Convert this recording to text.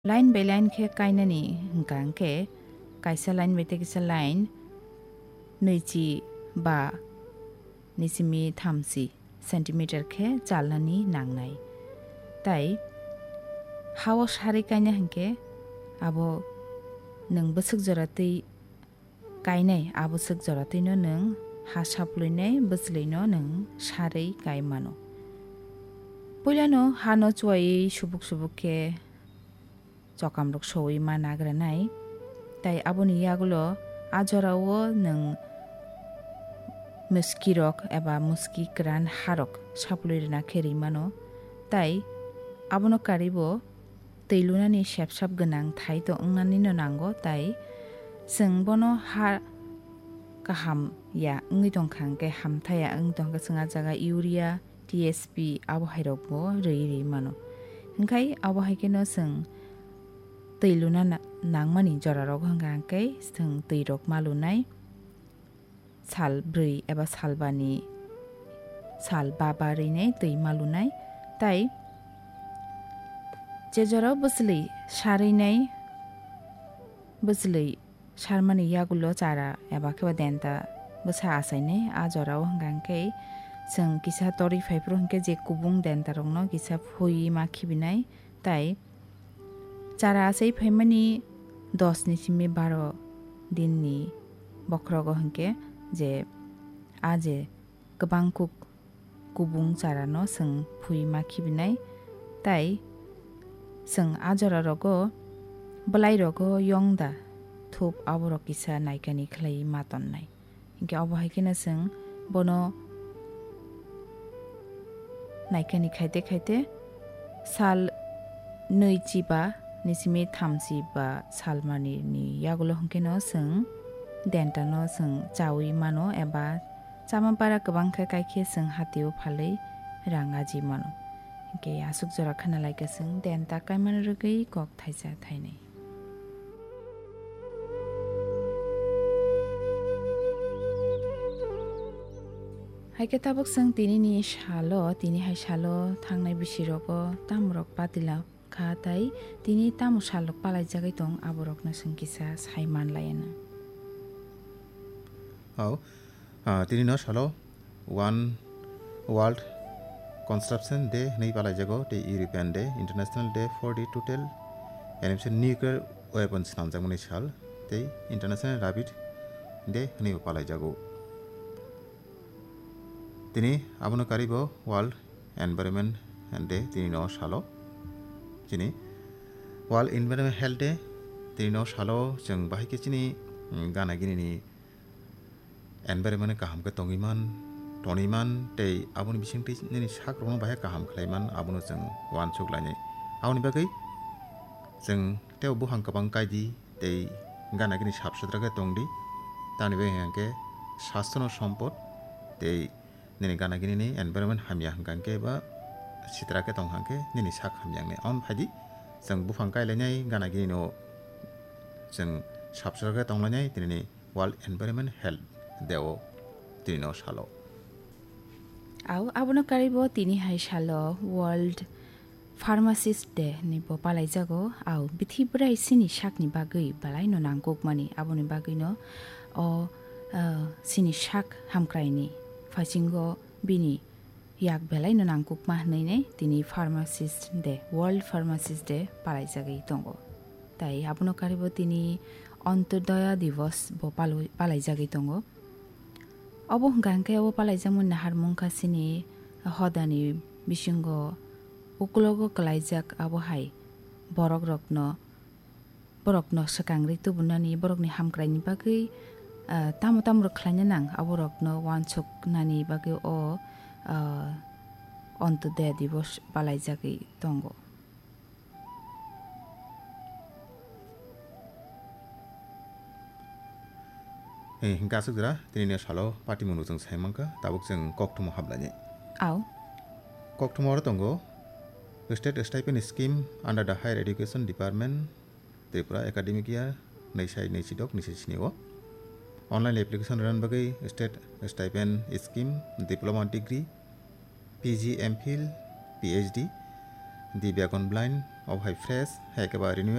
Line by line ke kainani hingkang ke kaisa line by te kisa line neichi ba nisimi thamsi centimeter ke chalani nangnai. Tai hawa shari kaina hingke abo nung busuk joratei kainai abo suk joratei no nung hasapluinai buslei no nung shari kai mano. Puilano hano chuai subuk ke chokamrok soi ma nagranai tai aboni yagulo ajorao nung muskirok eba muski kran harok sapluirna kheri mano tai abono karibo teilunani shapshap ganang thai to ungnani no nango tai sing bono ha kaham ya ngi tongkhang ke hamthaya ang tongka singa jaga urea TSP abo hairok bo rei mano hingkai abo haike no sing teiluna nangmani jorarok hangkang ke sing teirok malunai sal brei eba salbani sal babari ne tei malunai tai jejora busli sharinai busli sharmani yagulo chara eba keba denta busa asaine ajorao hangkang ke sing kisa tori faipro hingke je kubung denta rongno kisa phui ma khibinai tai chara asai phaimani 10 ni simi 12 din ni bokrogo hingke je aje kebangkuk kubung chara no sing phui ma khibinai tai sing ajora rogo belai rogo yongda thup aboro kisa naikani khlai maton nai hingke abo haikena sing bono naikani khaite sal noichi ba nisimi thamsi ba salmani ni yagulo hongkeno sing denta no sing chawi mano eba chamapara kabangkha kaikhe sing hatiu phalei rangaji mano hingke asuk jora khana laika sing denta kaiman rugai kok thaisa thainai haike tabuk sing tini ni hai shalo thangnai bisirogo tamrok patila kha tai tini tamu shalok palai jagai tong aborok na sing kisa saiman layana tini no shalo one world construction day nei palai jago te European day international day for the total animation nuclear weapons namjak mani shal te international rabbit day nei palai jago tini abono karibo world environment day tini no shalo chini world environment health day tini no shalo jeng bahike chini gana gini ni environment kaham ke toniman tei aboni bisingti ni sakrong bahai kaham khlaiman abono jeng wansuk lainai aboni bagai jeng teo buhang kabang kaidi tei gana gini sabsudraga tongdi tani bai hangke sasthno sampod tei nini gana gini ni environment hamya hangke ba sitrake tong hangke nini sak hamyang ne on phadi jeng bufang kai lainai gana gini no jeng sabsudraga tong lainai tini world environment health deo tini no shalo au abono karibo tini hai shalo world pharmacist day ni bo palai jago au bithi brai sini shakni bagai balai no nangkok mani aboni bagai no o sini shak hamkraini phasingo bini yak belai no nangkok ma nei nei tini pharmacist day world pharmacist day palai jagai tongo tai abono karibo tini Antyodaya দিবস bo palai jagai tongo obo hangke obo palai jamun nahar mungkha sini hodani bisingo ukulogo kalaijak abo hai borok rokno sakangri tubunani borokni hamkraini bagai tam rok khlaina nang abo rokno wansuk nani bagai o Antyodaya দিবস palai jagai tongo hingka asukjora tini no shalo party munu jeng saimangka tabuk jeng kokthamo hablani au kokthamo ro tongo state stipend scheme under the higher education department Tripura academic year neisai o online application run bagai state stipend scheme diploma degree PG MPhil PhD di Beacon Blind of High Fresh, Hackaba Renewal.